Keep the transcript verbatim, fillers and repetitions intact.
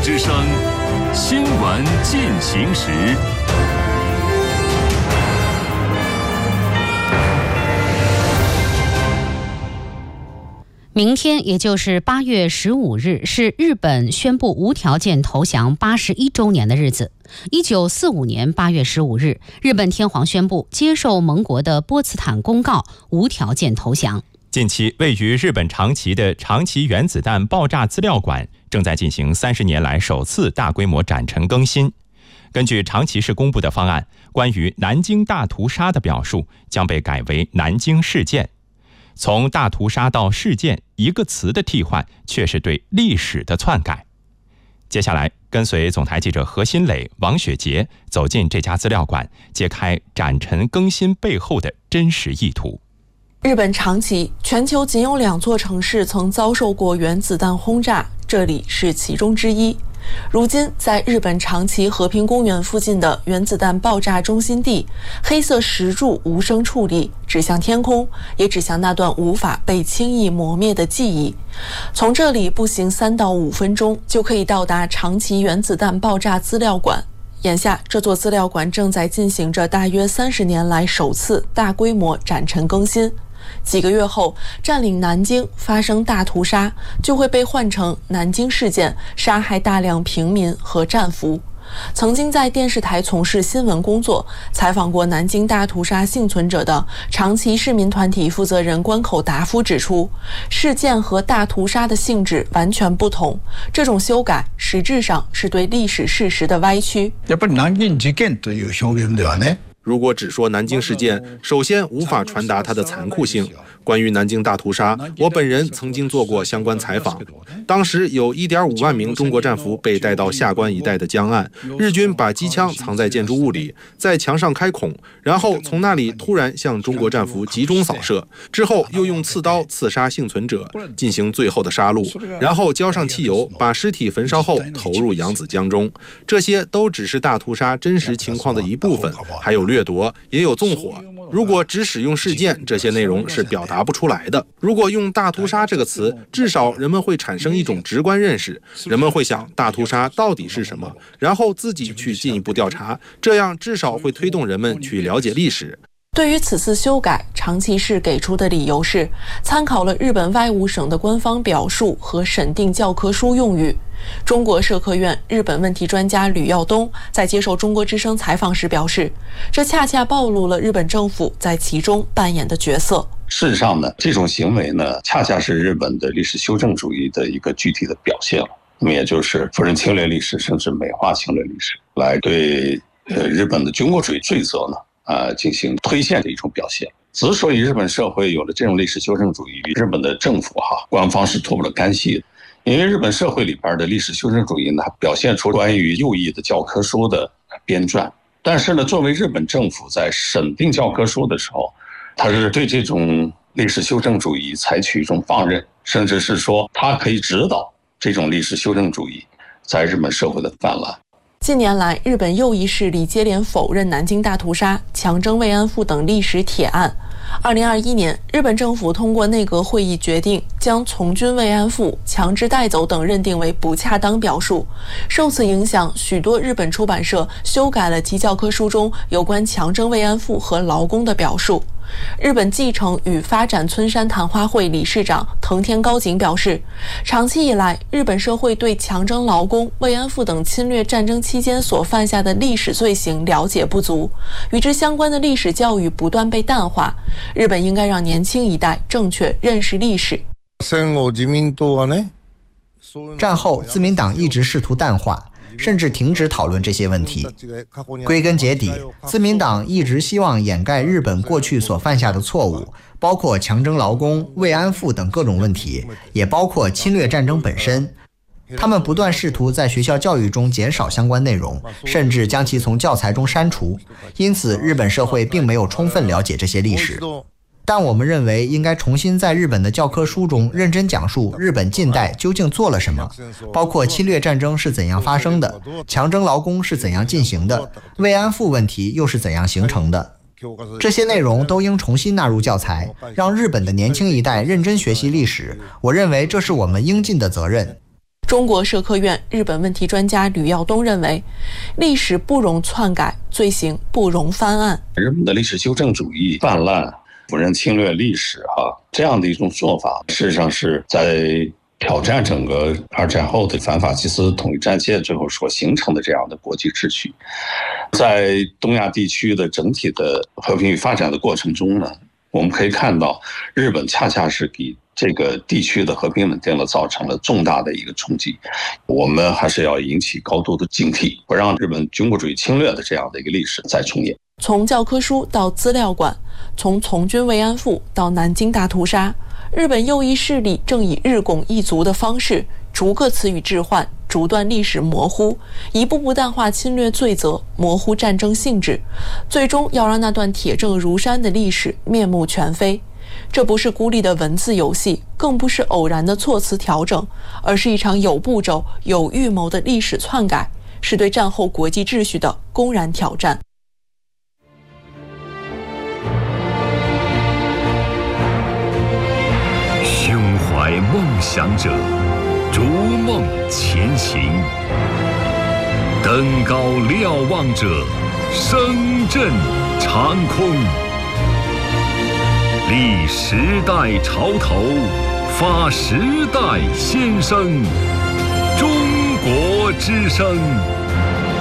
之声新闻进行时。 明天，也就是八月十五日，是日本宣布无条件投降八十一周年的日子。一九四五年八月十五日，日本天皇宣布接受盟国的波茨坦公告，无条件投降。 近期，位于日本长崎的长崎原子弹爆炸资料馆正在进行三十年来首次大规模展陈更新。根据长崎市公布的方案，关于南京大屠杀的表述将被改为南京事件。从大屠杀到事件，一个词的替换却是对历史的篡改。接下来，跟随总台记者何新磊、王雪杰走进这家资料馆，揭开展陈更新背后的真实意图。 日本长崎，全球仅有两座城市曾遭受过原子弹轰炸，这里是其中之一。如今，在日本长崎和平公园附近的原子弹爆炸中心地，黑色石柱无声矗立，指向天空，也指向那段无法被轻易磨灭的记忆。从这里步行三到五分钟，就可以到达长崎原子弹爆炸资料馆。眼下，这座资料馆正在进行着大约三十年来首次大规模展陈更新。几个月后，占领南京发生大屠杀，就会被换成南京事件，杀害大量平民和战俘。曾经在电视台从事新闻工作，采访过南京大屠杀幸存者的长崎市民团体负责人关口达夫指出，事件和大屠杀的性质完全不同，这种修改实质上是对历史事实的歪曲。 やっぱり南京事件という表現ではね。 如果只说南京事件，首先无法传达它的残酷性。关于南京大屠杀，我本人曾经做过相关采访。当时有 一点五万名中国战俘被带到下关一带的江岸，日军把机枪藏在建筑物里，在墙上开孔，然后从那里突然向中国战俘集中扫射，之后又用刺刀刺杀幸存者，进行最后的杀戮，然后浇上汽油，把尸体焚烧后投入扬子江中。这些都只是大屠杀真实情况的一部分，还有掠夺，也有纵火。如果只使用事件，这些内容是表达不出来的。如果用大屠杀这个词，至少人们会产生一种直观认识，人们会想大屠杀到底是什么，然后自己去进一步调查，这样至少会推动人们去了解历史。 对于此次修改，长崎市给出的理由是参考了日本外务省的官方表述和审定教科书用语。中国社科院日本问题专家吕耀东在接受中国之声采访时表示，这恰恰暴露了日本政府在其中扮演的角色。 事实上呢，这种行为呢，恰恰是日本的历史修正主义的一个具体的表现了。那么也就是否认侵略历史，甚至美化侵略历史，来对呃日本的军国主义罪责呢啊、呃、进行推卸的一种表现。之所以日本社会有了这种历史修正主义，日本的政府哈官方是脱不了干系的。因为日本社会里边的历史修正主义呢，表现出关于右翼的教科书的编撰，但是呢，作为日本政府在审定教科书的时候，他是对这种历史修正主义采取一种放任，甚至是说他可以指导这种历史修正主义在日本社会的泛滥。 近年来，日本右翼势力接连否认南京大屠杀、强征慰安妇等历史铁案。二零二一年，日本政府通过内阁会议决定，将从军慰安妇、强制带走等认定为不恰当表述。受此影响，许多日本出版社修改了其教科书中有关强征慰安妇和劳工的表述。日本继承与发展村山谈话会理事长藤田高景表示，长期以来，日本社会对强征劳工、慰安妇等侵略战争期间所犯下的历史罪行了解不足，与之相关的历史教育不断被淡化。日本应该让年轻一代正确认识历史。 战后，自民党一直试图淡化，甚至停止讨论这些问题。归根结底，自民党一直希望掩盖日本过去所犯下的错误，包括强征劳工、慰安妇等各种问题，也包括侵略战争本身。他们不断试图在学校教育中减少相关内容，甚至将其从教材中删除。因此，日本社会并没有充分了解这些历史。但我们认为应该重新在日本的教科书中认真讲述日本近代究竟做了什么，包括侵略战争是怎样发生的，强征劳工是怎样进行的，慰安妇问题又是怎样形成的。这些内容都应重新纳入教材，让日本的年轻一代认真学习历史。我认为这是我们应尽的责任。 中国社科院日本问题专家吕耀东认为，历史不容篡改，罪行不容翻案。 日本的历史修正主义泛滥，否认侵略历史，哈，这样的一种做法，事实上是在挑战整个二战后的反法西斯统一战线最后所形成的这样的国际秩序。在东亚地区的整体的和平与发展的过程中呢，我们可以看到，日本恰恰是给这个地区的和平稳定了造成了重大的一个冲击。我们还是要引起高度的警惕，不让日本军国主义侵略的这样的一个历史再重演。 从教科书到资料馆，从从军慰安妇到南京大屠杀，日本右翼势力正以日拱一卒的方式，逐个词语置换，逐段历史模糊，一步步淡化侵略罪责，模糊战争性质，最终要让那段铁证如山的历史面目全非。这不是孤立的文字游戏，更不是偶然的措辞调整，而是一场有步骤、有预谋的历史篡改，是对战后国际秩序的公然挑战。 胸怀梦想者，逐梦前行；登高瞭望者，声震长空。立时代潮头，发时代先声。中国之声。